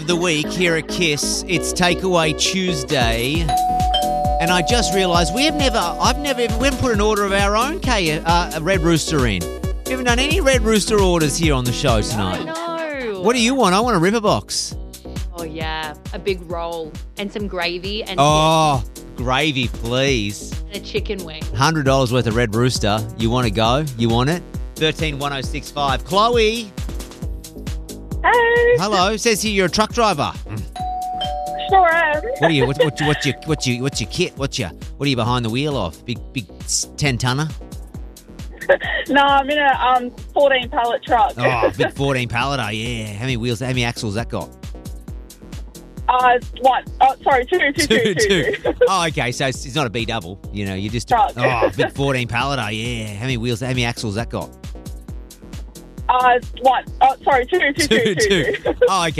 The week here at KISS, it's Takeaway Tuesday, and I just realised we haven't put an order of our own Red Rooster in. We haven't done any Red Rooster orders here on the show tonight. No. What do you want? I want a Ripper Box. Oh, yeah. A big roll and some gravy and Gravy, please. a chicken wing. $100 worth of Red Rooster. You want to go? You want it? 131065. Chloe. Hey, Hello. Says here you're a truck driver. sure am. What are you? What's your kit? What are you behind the wheel of? Big 10-tonner? No, I'm in a 14 pallet truck. Oh, big 14 palleter. Yeah. How many wheels? How many axles that got? One. Oh, sorry, two. Oh, okay. So it's not a B double. You know, you just Truck. big 14 palleter. Yeah. How many wheels? How many axles that got? One. Oh, sorry, two. Two. Oh, okay.